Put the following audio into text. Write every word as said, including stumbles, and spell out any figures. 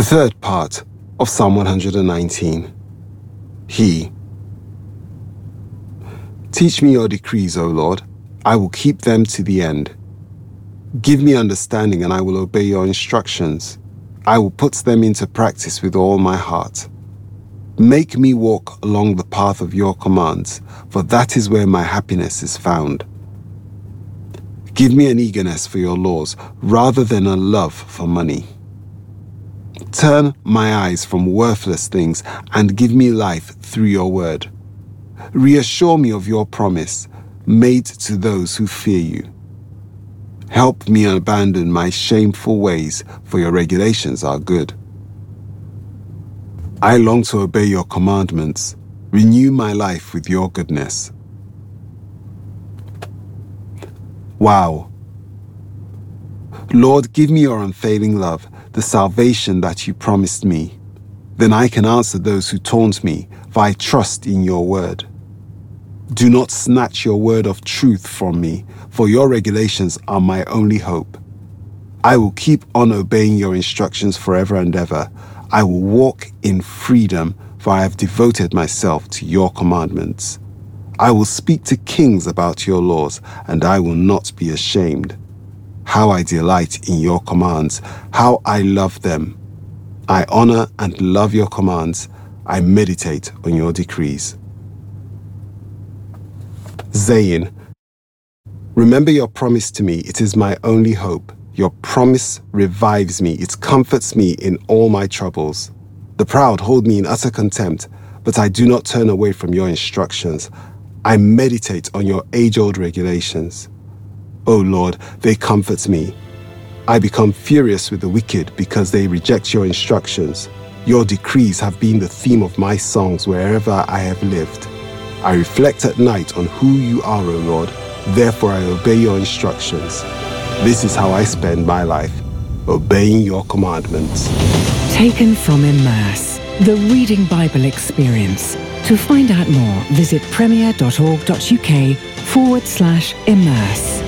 third part of Psalm one hundred nineteen. He. Teach me your decrees, O Lord. I will keep them to the end. Give me understanding, and I will obey your instructions. I will put them into practice with all my heart. Make me walk along the path of your commands, for that is where my happiness is found. Give me an eagerness for your laws, rather than a love for money. Turn my eyes from worthless things and give me life through your word. Reassure me of your promise, made to those who fear you. Help me abandon my shameful ways, for your regulations are good. I long to obey your commandments. Renew my life with your goodness. Wow. Lord, give me your unfailing love, the salvation that you promised me. Then I can answer those who taunt me, for I trust in your word. Do not snatch your word of truth from me, for your regulations are my only hope. I will keep on obeying your instructions forever and ever. I will walk in freedom, for I have devoted myself to your commandments. I will speak to kings about your laws, and I will not be ashamed. How I delight in your commands, how I love them. I honor and love your commands. I meditate on your decrees. Zayin. Remember your promise to me. It is my only hope. Your promise revives me. It comforts me in all my troubles. The proud hold me in utter contempt, but I do not turn away from your instructions. I meditate on your age-old regulations. O Lord, they comfort me. I become furious with the wicked because they reject your instructions. Your decrees have been the theme of my songs wherever I have lived. I reflect at night on who you are, O Lord. Therefore I obey your instructions. This is how I spend my life, obeying your commandments. Taken from Immerse, the Reading Bible Experience. To find out more, visit premier.org.uk forward slash immerse.